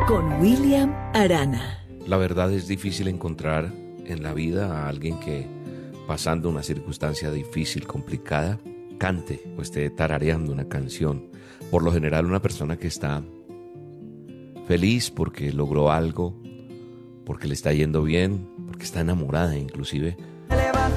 con William Arana. La verdad es difícil encontrar en la vida a alguien que, pasando una circunstancia difícil, complicada, cante o esté tarareando una canción. Por lo general, una persona que está feliz porque logró algo, porque le está yendo bien, porque está enamorada inclusive,